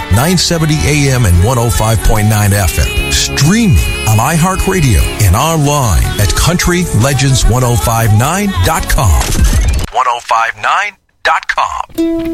970 AM and 105.9 FM. Streaming on iHeartRadio and online at countrylegends1059.com. 1059.com.